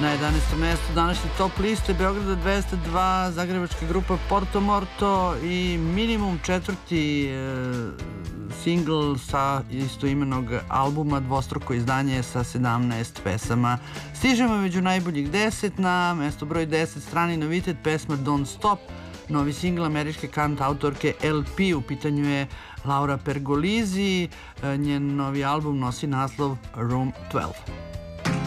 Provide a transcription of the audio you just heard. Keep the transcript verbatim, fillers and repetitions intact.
Na jedanaestom mestu današnje top liste Beograda dvesta dva, zagrebačka grupa Porto Morto i minimum četvrti e, singl sa istoimenog albuma, dvostruko izdanje sa sedamnaest pesama. Stižemo među najboljih deset, na mesto broj deset strani novitet pesma Don't Stop, novi singl američke kant autorke L P, u pitanju je Laura Pergolizzi, njen novi album nosi naslov Room dvanaest.